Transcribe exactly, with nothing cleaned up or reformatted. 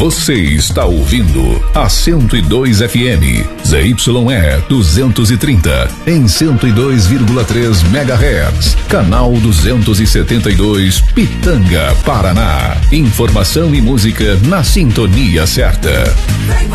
Você está ouvindo a cento e dois F M, Z Y E duzentos e trinta, em cento e dois vírgula três megahertz, canal duzentos e setenta e dois, Pitanga, Paraná. Informação e música na sintonia certa.